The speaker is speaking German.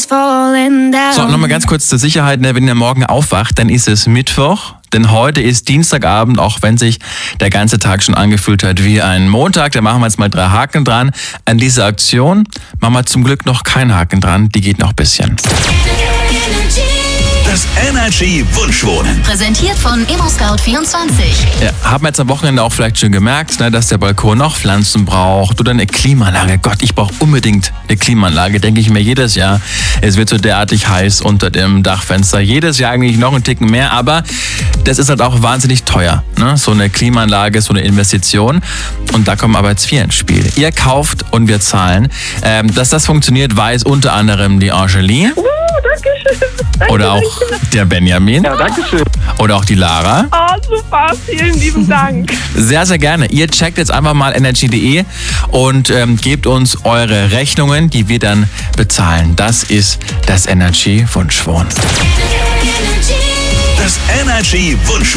falling down. So, nochmal ganz kurz zur Sicherheit, wenn ihr morgen aufwacht, dann ist es Mittwoch. Denn heute ist Dienstagabend, auch wenn sich der ganze Tag schon angefühlt hat wie ein Montag. Da machen wir jetzt mal 3 Haken dran. An dieser Aktion machen wir zum Glück noch keinen Haken dran. Die geht noch ein bisschen. Das Energy Wunschwohnen. Präsentiert von ImmoScout24. Ja, haben wir jetzt am Wochenende auch vielleicht schon gemerkt, dass der Balkon noch Pflanzen braucht oder eine Klimaanlage. Gott, ich brauche unbedingt eine Klimaanlage, denke ich mir jedes Jahr. Es wird so derartig heiß unter dem Dachfenster. Jedes Jahr eigentlich noch einen Ticken mehr, aber das ist halt auch wahnsinnig teuer. Ne? So eine Klimaanlage, so eine Investition. Und da kommen aber jetzt 4 ins Spiel. Ihr kauft und wir zahlen. Dass das funktioniert, weiß unter anderem die Angelie. Dankeschön. Oder auch der Benjamin. Ja, dankeschön. Oder auch die Lara. Oh, super. Vielen lieben Dank. Sehr, sehr gerne. Ihr checkt jetzt einfach mal energy.de und gebt uns eure Rechnungen, die wir dann bezahlen. Das ist das Energy Wunschwohnen. Das Energy Wunschwohnen.